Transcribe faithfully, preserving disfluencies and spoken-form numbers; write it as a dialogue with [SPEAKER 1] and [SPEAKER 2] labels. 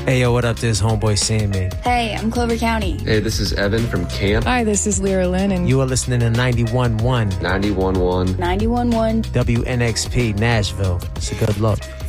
[SPEAKER 1] Hey, yo, what up? This is Homeboy Sandman.
[SPEAKER 2] Hey, I'm Clover County.
[SPEAKER 3] Hey, this is Evan from Camp.
[SPEAKER 4] Hi, this is Lyra Lynn, and
[SPEAKER 1] you are listening to ninety-one point one
[SPEAKER 3] ninety-one point one
[SPEAKER 2] ninety-one point one
[SPEAKER 1] W N X P Nashville. So good luck.